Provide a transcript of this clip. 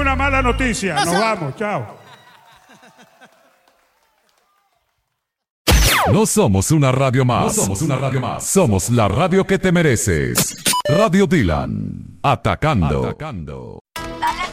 una mala noticia. Nos vamos, chao. No somos una radio más. Somos la radio que te mereces. Radio Dylan. Atacando.